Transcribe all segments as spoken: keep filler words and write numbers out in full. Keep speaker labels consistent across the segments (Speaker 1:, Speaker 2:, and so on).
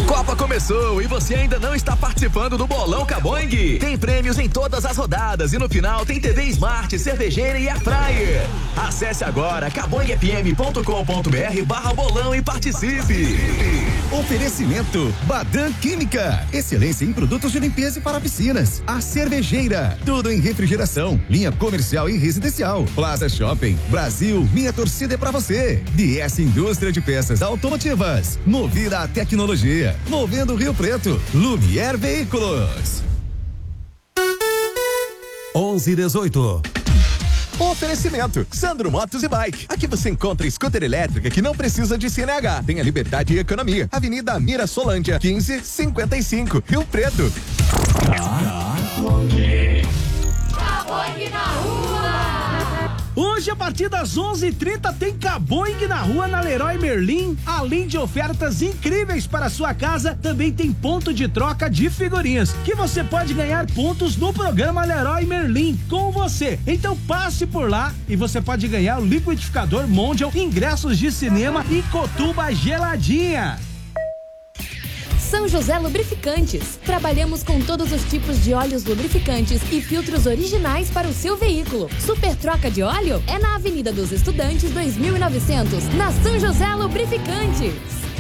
Speaker 1: Copa começou e você ainda não está participando do Bolão Caboing? Tem prêmios em todas as rodadas e no final tem T V Smart, cervejeira e air fryer. Acesse agora caboing f m ponto com ponto b r barra bolão e participe.
Speaker 2: Oferecimento Badan Química, excelência em produtos de limpeza e para piscinas. A Cervejeira, tudo em refrigeração, linha comercial e residencial. Plaza Shopping, Brasil, minha torcida é pra você. D S Indústria de Peças Automotivas, Movida a Tecnologia, Movendo Rio Preto, Lumière Veículos.
Speaker 3: onze e dezoito.
Speaker 4: Oferecimento Sandro Motos e Bike. Aqui você encontra scooter elétrica que não precisa de C N H. Tem a liberdade e economia. Avenida Amira Solândia, quinze cinquenta e cinco, Rio Preto.
Speaker 5: Caboing na rua!
Speaker 6: Hoje, a partir das onze e trinta, tem Caboing na rua, na Leroy Merlin. Além de ofertas incríveis para a sua casa, também tem ponto de troca de figurinhas, que você pode ganhar pontos no programa Leroy Merlin com você. Então passe por lá e você pode ganhar o liquidificador Mondial, ingressos de cinema e cotuba geladinha.
Speaker 7: São José Lubrificantes. Trabalhamos com todos os tipos de óleos lubrificantes e filtros originais para o seu veículo. Super troca de óleo é na Avenida dos Estudantes dois mil e novecentos, na São José Lubrificantes.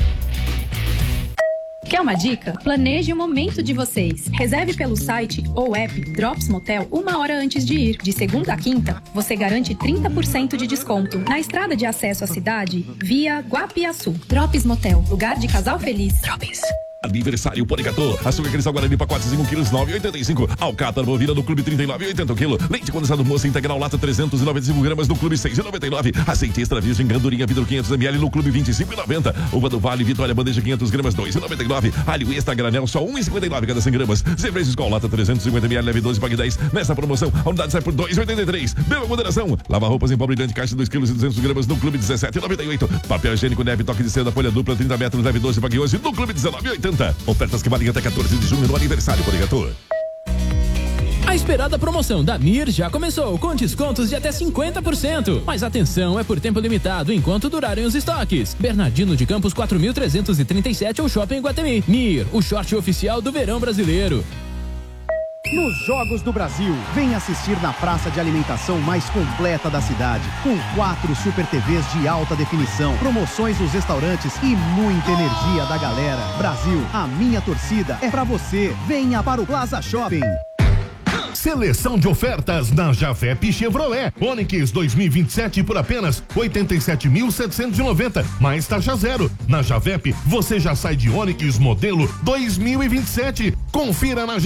Speaker 8: Quer uma dica? Planeje o momento de vocês. Reserve pelo site ou app Drops Motel uma hora antes de ir. De segunda a quinta, você garante trinta por cento de desconto na estrada de acesso à cidade via Guapiaçu. Drops Motel, lugar de casal feliz. Drops.
Speaker 9: Aniversário Poligatô. Açúcar cristal Guarani, pacote cinco quilos, nove e oitenta e cinco. Alcatra bovina no Clube trinta e nove e oitenta quilo. Leite condensado moça integral lata trezentos e noventa e cinco gramas no Clube seis e noventa e nove. Azeite extra virgem Gandurinha vidro quinhentos mililitros no Clube vinte e cinco e noventa. Uva do Vale Vitória bandeja quinhentos gramas dois e noventa e nove. Alho extra granel só um e cinquenta e nove cada cem gramas. Cerveja Skol lata trezentos e cinquenta mililitros leve doze pague dez. Nessa promoção a unidade sai por dois e oitenta e três. Beba moderação. Lava roupas em pó brilhante caixa dois quilos e duzentos gramas no Clube dezessete e noventa e oito. Papel higiênico neve toque de seda folha dupla trinta metros leve doze pague onze no Clube dezenove e oitenta. Ofertas que valem até quatorze de junho no aniversário Poligatô.
Speaker 10: A esperada promoção da Mir já começou, com descontos de até cinquenta por cento. Mas atenção, é por tempo limitado, enquanto durarem os estoques. Bernardino de Campos quatro mil trezentos e trinta e sete ou Shopping Guatemi. Mir, o short oficial do verão brasileiro.
Speaker 11: Nos Jogos do Brasil, vem assistir na praça de alimentação mais completa da cidade, com quatro Super T Vs de alta definição, promoções nos restaurantes e muita energia da galera. Brasil, a minha torcida é pra você. Venha para o Plaza Shopping.
Speaker 12: Seleção de ofertas na Javep Chevrolet. Onix dois mil e vinte e sete por apenas oitenta e sete mil setecentos e noventa, mais taxa zero. Na Javep, você já sai de Onix modelo dois mil e vinte e sete. Confira na